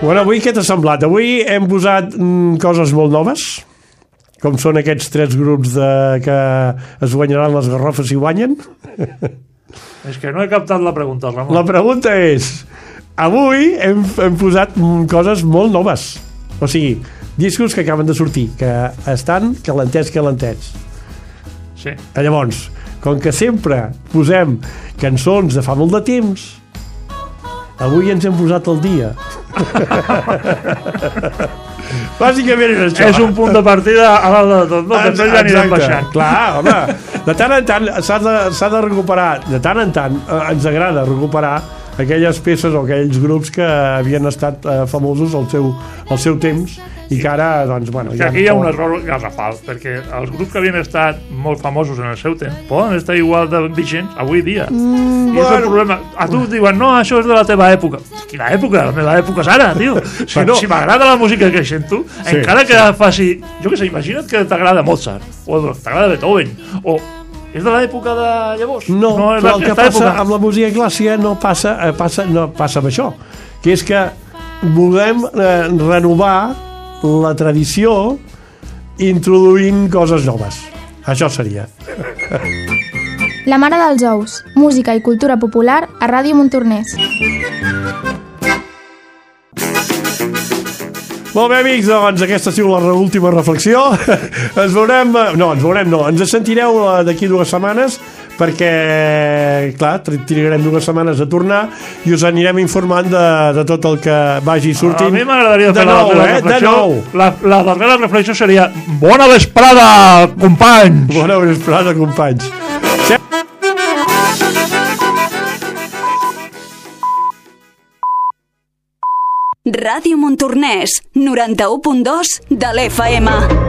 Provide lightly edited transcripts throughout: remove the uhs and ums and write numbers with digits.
Bueno, avui què t'ha semblat? Avui hem posat coses molt noves, com són aquests 3 grups que es guanyaran les garrofes si guanyen. És que no he captat la pregunta, Ramon. La pregunta és, avui hem posat coses molt noves, o sigui, discos que acaben de sortir, que estan calentets. Sí. Llavors, com que sempre posem cançons de fa molt de temps, avui ens hem posat al dia. Bàsicament és això. És un punt de partida a dalt de tot, no? Després ja anirem baixant. Clar, home, de tant en tant s'ha de recuperar, de tant en tant ens agrada recuperar aquelles peces o aquells grups que havien estat famosos al seu temps i que ara, doncs, bueno... Que aquí hi ha un error garrafal, perquè els grups que havien estat molt famosos en el seu temps poden estar igual de vigents avui dia. I és el problema. A tu et diuen, no, això és de la teva època. Quina època? La meva època és ara, tio. Si m'agrada la música que sento, encara que faci... Jo què sé, imagina't que t'agrada Mozart, o t'agrada Beethoven, o... És de l'època de llavors? No, però el que passa amb la música clàssica no passa amb això, que és que volem renovar la tradició introduint coses noves. Això seria. La mare dels ous, música i cultura popular a Ràdio Montornès. Molt bé, amics, doncs aquesta ha sigut l'última reflexió. Ens sentireu d'aquí 2 setmanes perquè, clar, trigarem 2 setmanes a tornar i us anirem informant de tot el que vagi sortint. A mi m'agradaria fer la darrera reflexió. La darrera reflexió seria bona vesprada, companys! Bona vesprada, companys! Ràdio Montornès, 91.2 de l'FM.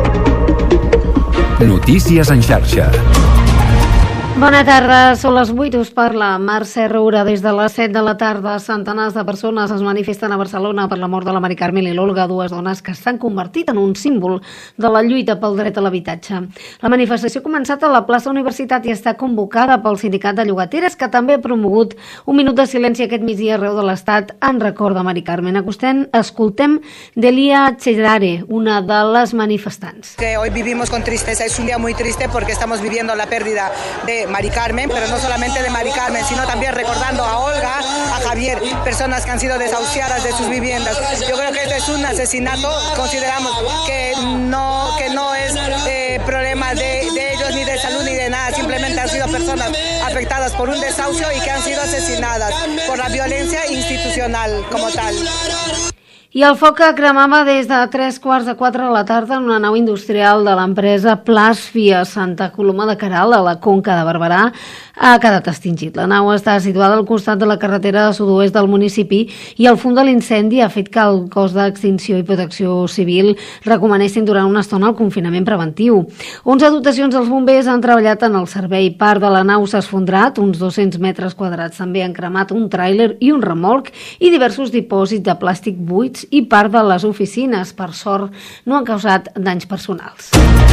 Notícies en xarxa. Bona tarda, són les 8, us parla Mercè Roura. Des de les 7 de la tarda, centenars de persones es manifesten a Barcelona per la mort de la Mari Carmen i l'Olga, 2 dones que s'han convertit en un símbol de la lluita pel dret a l'habitatge. La manifestació ha començat a la plaça Universitat i està convocada pel Sindicat de Llogateres, que també ha promogut un minut de silenci aquest migdia arreu de l'Estat en record de Mari Carmen. Escoltem Delia Chedare, una de les manifestants. Que hoy vivimos con tristeza, es un día muy triste porque estamos viviendo la pérdida de Mari Carmen, pero no solamente de Mari Carmen, sino también recordando a Olga, a Javier, personas que han sido desahuciadas de sus viviendas. Yo creo que esto es un asesinato, consideramos que no es problema de ellos, ni de salud, ni de nada, simplemente han sido personas afectadas por un desahucio y que han sido asesinadas por la violencia institucional como tal. I el foc que cremava des de 3:15 de la tarda en una nau industrial de l'empresa Plasfi a Santa Coloma de Queralt, a la Conca de Barberà, ha quedat extingit. La nau està situada al costat de la carretera sud-oest del municipi i el fum de l'incendi ha fet que el cos d'extinció i protecció civil recomanessin durant una estona el confinament preventiu. 11 dotacions dels bombers han treballat en el servei. Part de la nau s'ha esfondrat, uns 200 metres quadrats també han cremat un tràiler i un remolc i diversos dipòsits de plàstic buits i part de les oficines. Per sort, no han causat danys personals.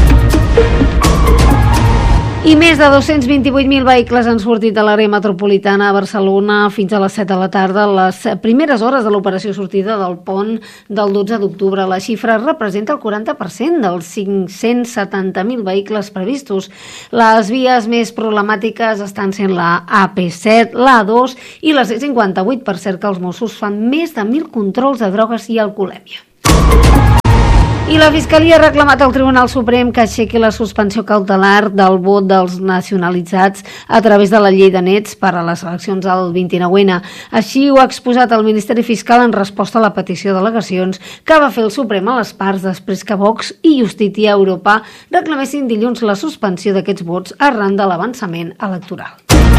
I més de 228.000 vehicles han sortit de l'àrea metropolitana a Barcelona fins a les 7 de la tarda, les primeres hores de l'operació sortida del pont del 12 d'octubre. La xifra representa el 40% dels 570.000 vehicles previstos. Les vies més problemàtiques estan sent la AP7, la A2 i la C58, per cert que els Mossos fan més de 1.000 controls de drogues i alcoholèmia. I la Fiscalia ha reclamat al Tribunal Suprem que aixequi la suspensió cautelar del vot dels nacionalitzats a través de la llei de nets per a les eleccions del 29N. Així ho ha exposat el Ministeri Fiscal en resposta a la petició d'al·legacions que va fer el Suprem a les parts després que Vox i Justícia Europa reclamessin dilluns la suspensió d'aquests vots arran de l'avançament electoral.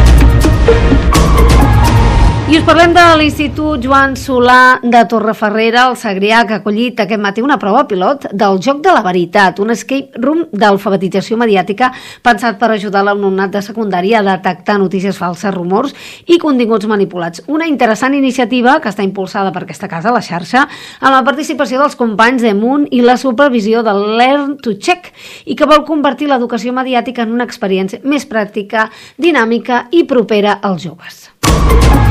I us parlem de l'Institut Joan Solà de Torrefarrera, al Segrià, que ha acollit aquest matí una prova pilot del Joc de la Veritat, un escape room d'alfabetització mediàtica pensat per ajudar l'alumnat de secundària a detectar notícies falses, rumors i continguts manipulats. Una interessant iniciativa que està impulsada per aquesta casa, la xarxa, amb la participació dels companys d'Emunt i la supervisió del Learn to Check, i que vol convertir l'educació mediàtica en una experiència més pràctica, dinàmica i propera als joves.